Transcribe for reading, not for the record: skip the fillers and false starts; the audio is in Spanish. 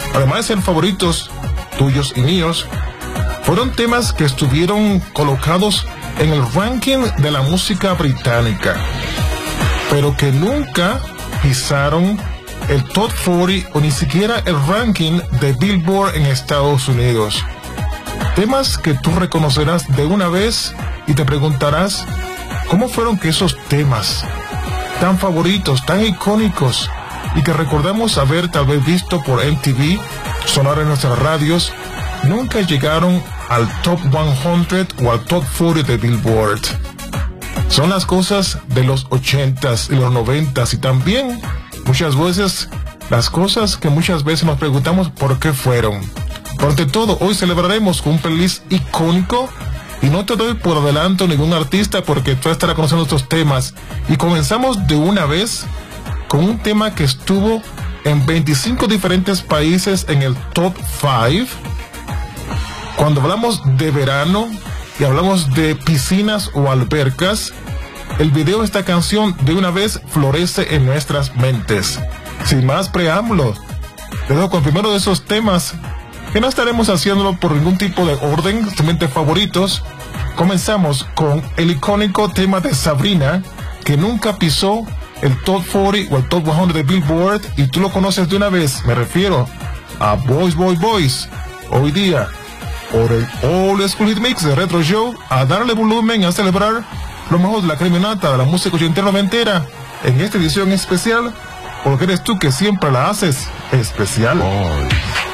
además de ser favoritos tuyos y míos, fueron temas que estuvieron colocados en el ranking de la música británica, pero que nunca pisaron el Top 40 o ni siquiera el ranking de Billboard en Estados Unidos. Temas que tú reconocerás de una vez y te preguntarás cómo fueron que esos temas tan favoritos, tan icónicos y que recordamos haber tal vez visto por MTV, sonar en nuestras radios, nunca llegaron al Top 100 o al Top 40 de Billboard. Son las cosas de los 80s y los 90s y también muchas veces las cosas que muchas veces nos preguntamos por qué fueron. Pero ante todo, hoy celebraremos con un playlist icónico y no te doy por adelanto ningún artista porque tú estarás conociendo estos temas. Y comenzamos de una vez con un tema que estuvo en 25 diferentes países en el Top 5. Cuando hablamos de verano y hablamos de piscinas o albercas, el video de esta canción de una vez florece en nuestras mentes. Sin más preámbulos, te dejo con el primero de esos temas que no estaremos haciéndolo por ningún tipo de orden, simplemente favoritos. Comenzamos con el icónico tema de Sabrina, que nunca pisó el Top 40 o el Top 100 de Billboard, y tú lo conoces de una vez. Me refiero a Boys, Boys, Boys. Hoy día, por el All School Hit Mix de Retro Show, a darle volumen, a celebrar lo mejor de la criminata de la música ochentera noventera, en esta edición especial, porque eres tú que siempre la haces especial.